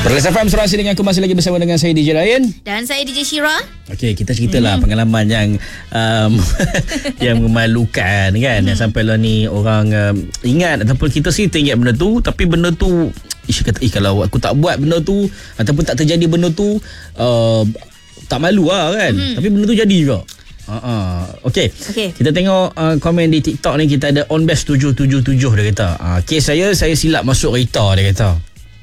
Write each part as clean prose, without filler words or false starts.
Perlis FM Surasi dengan aku masih lagi bersama dengan saya DJ Ryan dan saya DJ Shira. Okey, kita ceritalah pengalaman yang yang memalukan kan, yang sampailah ni orang ingat ataupun kita sih teringat benda tu, tapi benda tu kata kalau aku tak buat benda tu ataupun tak terjadi benda tu tak malu lah kan. Tapi benda tu jadi juga. Okay. Kita tengok komen di TikTok ni. Kita ada onbest777 dia kata, kes saya silap masuk kereta, dia kata.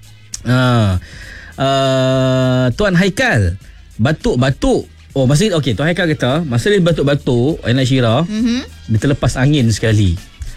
Tuan Haikal batuk-batuk. Oh, masa okey, Tuan Haikal kata masa dia batuk-batuk Aina Syira, dia terlepas angin sekali.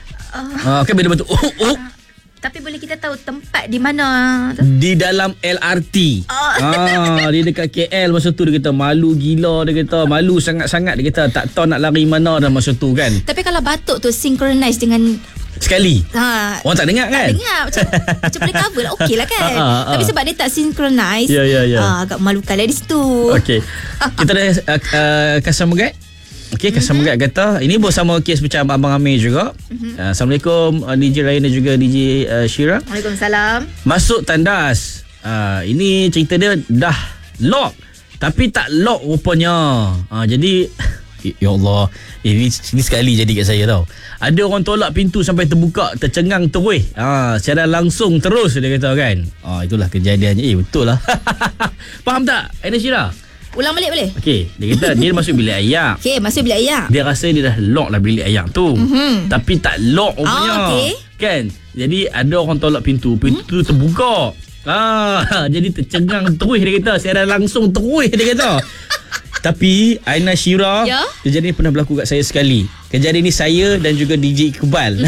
Kan bila batuk Tapi boleh kita tahu tempat di mana tu? Di dalam LRT. Dia dekat KL masa tu. Dia kata malu gila, dia kata malu sangat-sangat, dia kata tak tahu nak lari mana dah masa tu kan. Tapi kalau batuk tu synchronize dengan sekali. Orang tak dengar kan? Tak dengar. Macam boleh cover lah. Okey lah kan. Tapi sebab dia tak synchronize, agak memalukan lah di situ. Okey. Kita ada Kasam Megat. Okey, Kasam Megat kata ini bersama kes macam Abang Amir juga. Assalamualaikum DJ Ryan dan juga DJ Shira. Waalaikumsalam. Masuk tandas. Ini cerita dia dah lock tapi tak lock rupanya. Jadi ya Allah, ini sekali jadi kat saya tau. Ada orang tolak pintu sampai terbuka, tercengang terus. Secara langsung terus dia kata kan. Itulah kejadiannya. Betul lah. Faham tak Aina Syira? Ulang balik boleh? Okey, dia kata dia masuk bilik ayak. Okey, masuk bilik ayak. Dia rasa dia dah lock lah bilik ayak tu. Tapi tak lock rupanya. Kan? Jadi ada orang tolak pintu tu terbuka. Jadi tercengang terus dia kata. Secara langsung terus dia kata. Tapi Aina Syira, kejadian ni pernah berlaku kat saya sekali. Kejadian ni saya dan juga DJ Iqbal.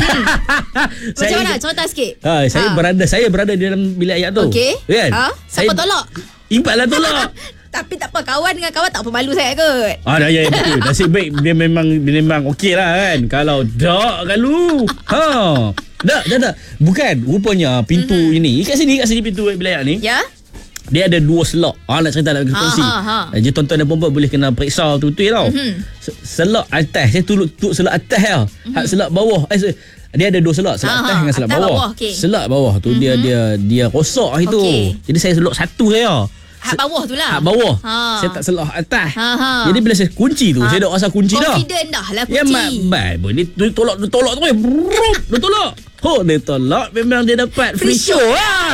Macam mana? Contoh sikit. Saya berada di dalam bilik ayak tu. Okey. Kan? Siapa tolak? Iqbal lah tolak. Tapi tak apa, kawan dengan kawan tak apa malu saya kot. Ya betul. Nasib baik dia memang okey lah kan. Kalau tak kalau. Tak. Bukan, rupanya pintu ini. Kat sini pintu bilik ayak ni. Ya. Dia ada 2 slot. Nak cerita nak kongsi. Jadi tuan-tuan dan puan-puan boleh kena periksa betul-betul tau. Slot atas, saya tutup slot atas tau. Slot bawah. Dia ada 2 slot, slot atas dengan slot bawah. Slot bawah tu dia rosak itu. Jadi saya slot satu saya. Hak bawah tu lah. Hak bawah. Saya tak selah atas. Jadi bila saya kunci tu, saya dah rasa kunci dah. Confident dah lah kunci. Dia tolak tu. Dia tolak. Dia tolak memang dia dapat free show lah.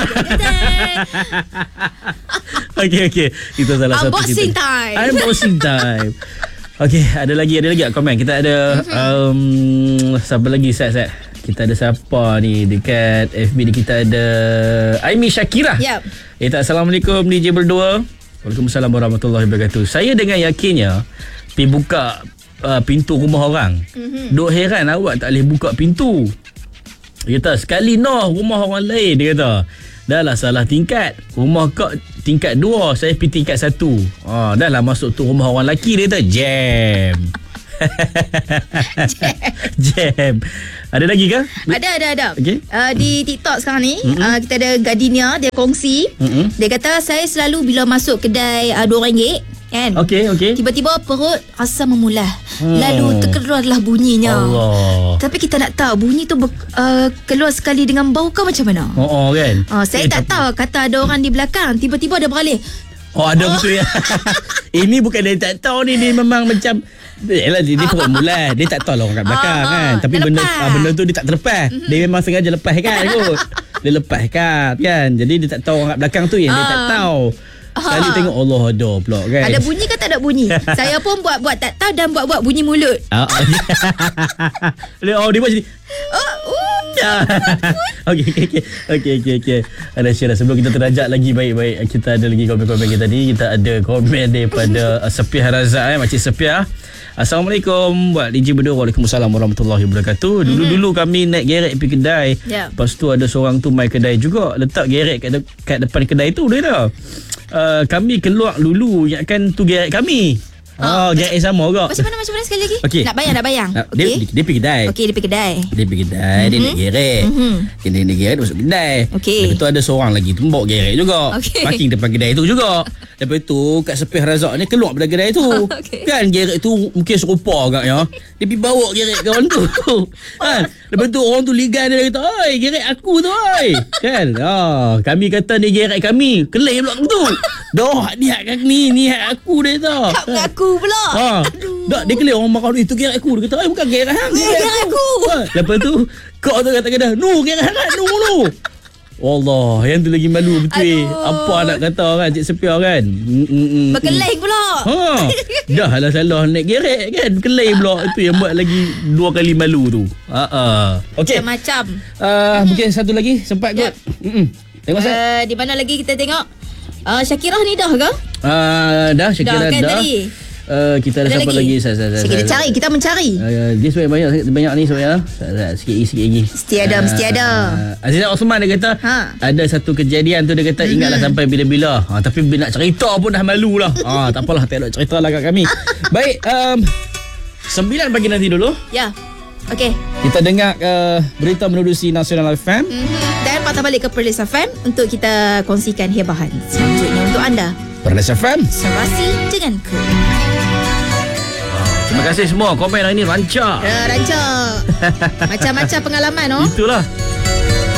Okey. Itu salah satu cerita. Unboxing time. Okey, ada lagi komen. Kita ada siapa lagi Sat? Kita ada siapa ni dekat FB ni? Kita ada Aimi Syakira. Assalamualaikum DJ berdua. Waalaikumsalam warahmatullahi wabarakatuh. Saya dengan yakinnya pergi buka pintu rumah orang. Duk heran awak tak boleh buka pintu. Dia kata sekali rumah orang lain, dia kata. Dah lah salah tingkat. Rumah kau tingkat 2, saya pergi tingkat 1. Dah lah masuk tu rumah orang lelaki, dia kata jam. Jam. Ada lagi ke? Ada. Okay. Di TikTok sekarang ni, kita ada Gardenia, dia kongsi. Dia kata saya selalu bila masuk kedai RM2 kan. Okey. Tiba-tiba perut rasa memulah. Lalu terkeluarlah bunyinya. Allah. Tapi kita nak tahu bunyi tu keluar sekali dengan bau ke macam mana? Kan. Saya tak tahu, kata ada orang di belakang, tiba-tiba dia beralih. Ada betul ya. Ini bukan dia tak tahu ni, dia memang macam dia perut mula. Dia tak tahu lah orang kat belakang kan. Tapi benda tu dia tak terlepas. Dia memang sengaja lepas kan kot. Dia lepas kan. Jadi dia tak tahu orang kat belakang tu yang dia tak tahu. Sekali tengok Allah ada pula kan. Ada bunyi ke tak ada bunyi? Saya pun buat tak tahu dan buat bunyi mulut. Dia buat macam ni. Okey. Ada Syirah, sebelum kita terajak lagi baik-baik, kita ada lagi komen-komen kita ni. Kita ada komen daripada Sepiah Razak, Makcik Sepiah. Assalamualaikum buat DJ berdua. Waalaikumsalam warahmatullahi wabarakatuh. Dulu kami naik gerek pergi kedai. Lepas tu ada seorang tu mai kedai juga, letak gerek kat depan kedai tu. Dia dah kami keluar dulu, ingatkan tu gerek kami. Gerek sama juga. Macam mana sekali lagi? Nak bayang. Dia pergi kedai. Dia pergi kedai. Dia naik gerek. Dia naik gerek, masuk kedai. Lepas tu ada seorang lagi tu bawa gerek juga. Parking depan kedai tu juga. Lepas tu Kak Sepih Razak ni keluar pada kedai tu. Okay. Kan gerek tu mungkin serupa agaknya. Dia pergi bawa gerek kawan tu. Kan? Lepas tu orang tu ligan dia kata, "Oi, gerek aku tu oi." Kan? Kami kata ni gerek kami. Kelih pula tu. Dah ni hak ni hak aku dia tu. Kak mengaku pula. Tak, dia kelih orang makan itu gerek aku. Dia kata, bukan gerek hang. Gerek aku. Lepas tu kau tu kata, "Nu gerek hang, nu." Allah, yang tu lagi malu betul. Apa nak kata kan Cik Sepia kan? Berkelih pula. Dah lah salah naik gerek kan. Berkelih pula. Itu yang buat lagi 2 kali malu tu. Okey. Macam-macam. Mungkin satu lagi sempat kot. Tengok saya. Di mana lagi kita tengok? Syakirah ni dah ke? Dah Syakirah dah. Tadi. Kita ada siapa lagi? Kita cari, kita mencari. Dia sebenarnya banyak ni sebenarnya. Sikit lagi. Mesti ada. Azizah Osman dia kata ada satu kejadian tu dia kata ingatlah sampai bila-bila. Tapi bila nak cerita pun dah malu lah. Tak apalah, tak ada cerita lah kat kami. Baik, 9 pagi nanti dulu. Ya. Okey. Kita dengar berita menerusi Nasional FM. Dan patah balik ke Perlis FM untuk kita kongsikan hebahan selanjutnya untuk anda. Perlis FM. Serasi denganku. Terima kasih semua. Komen hari ni rancak. Rancak. Macam-macam pengalaman. Itulah.